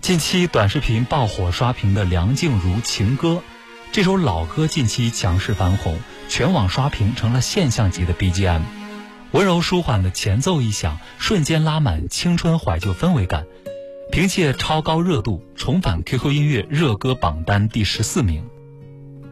近期短视频爆火刷屏的梁静茹情歌，这首老歌近期强势翻红，全网刷屏成了现象级的 BGM。温柔舒缓的前奏一响，瞬间拉满青春怀旧氛围感，凭借超高热度重返 QQ 音乐热歌榜单第14名。